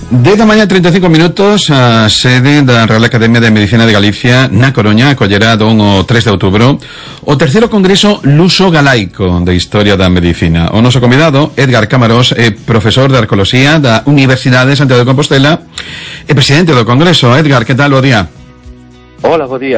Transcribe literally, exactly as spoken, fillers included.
dez da mañá, treinta e cinco minutos, a sede da Real Academia de Medicina de Galicia na Coruña acollerá don o tres de outubro o terceiro Congreso Luso Galaico de Historia da Medicina. O noso convidado, Edgar Cámaros, é profesor de Arqueoloxía da Universidade de Santiago de Compostela e presidente do Congreso. Edgar, que tal, bo día? Hola, bo día.